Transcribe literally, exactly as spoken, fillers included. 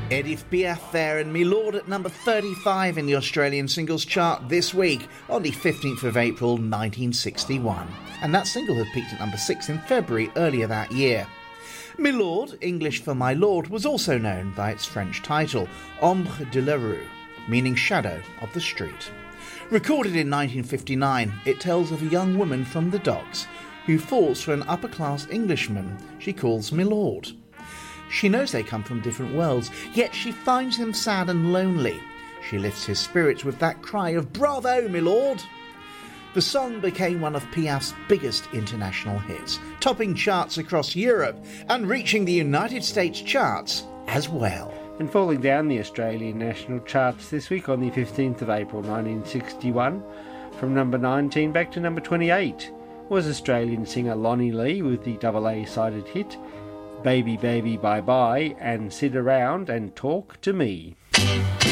Edith Piaf there and Me Lord at number thirty-five in the Australian singles chart this week on the fifteenth of April nineteen sixty-one. And that single had peaked at number six in February earlier that year. Me Lord, English for My Lord, was also known by its French title, Ombre de la Rue, meaning shadow of the street. Recorded in nineteen fifty-nine, it tells of a young woman from the docks who falls for an upper-class Englishman she calls Me Lord. She knows they come from different worlds, yet she finds him sad and lonely. She lifts his spirits with that cry of "Bravo, me lord!" The song became one of Piaf's biggest international hits, topping charts across Europe and reaching the United States charts as well. And falling down the Australian national charts this week on the fifteenth of April nineteen sixty-one, from number nineteen back to number twenty-eight, was Australian singer Lonnie Lee with the double A-sided hit Baby Baby Bye Bye and Sit Around and Talk to Me.